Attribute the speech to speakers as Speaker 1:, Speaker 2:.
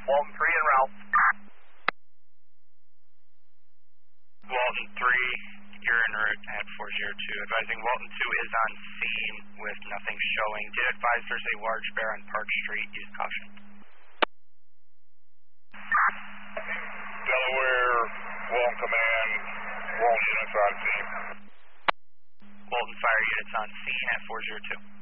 Speaker 1: Walton 3 en route.
Speaker 2: Walton 3, you're en route at 402. Advising Walton 2 is on scene with nothing showing. Did advise there's a large bear on Park Street. Use caution.
Speaker 3: Delaware, Walton Command, Walton units on scene.
Speaker 2: Walton Fire units on scene at 402.